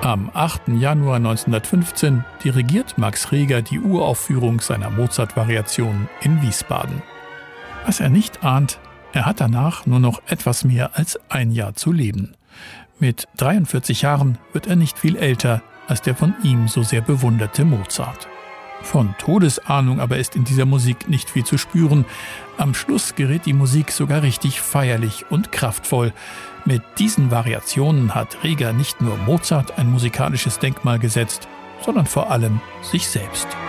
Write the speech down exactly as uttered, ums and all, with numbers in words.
Am achten Januar neunzehnhundertfünfzehn dirigiert Max Reger die Uraufführung seiner Mozart-Variationen in Wiesbaden. Was er nicht ahnt, er hat danach nur noch etwas mehr als ein Jahr zu leben. Mit dreiundvierzig Jahren wird er nicht viel älter als der von ihm so sehr bewunderte Mozart. Von Todesahnung aber ist in dieser Musik nicht viel zu spüren. Am Schluss gerät die Musik sogar richtig feierlich und kraftvoll. Mit diesen Variationen hat Reger nicht nur Mozart ein musikalisches Denkmal gesetzt, sondern vor allem sich selbst.